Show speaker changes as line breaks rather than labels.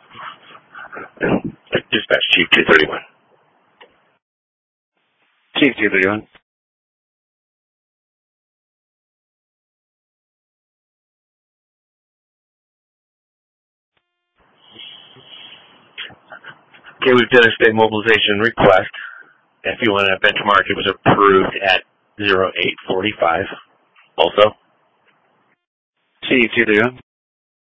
Dispatch Chief 231.
Chief 231.
Okay, we've done a state mobilization request. If you want to benchmark, it was approved at 0845. Also.
Chief 231.